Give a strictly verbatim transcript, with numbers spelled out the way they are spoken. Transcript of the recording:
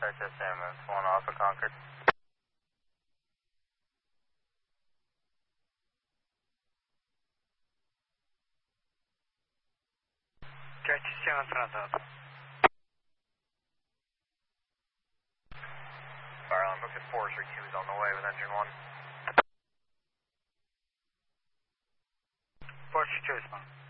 H S M, it's one Alpha Concord. Часть системы affrontato. Barlon, book at Forestry two is on the way with engine one. Forestry two is one.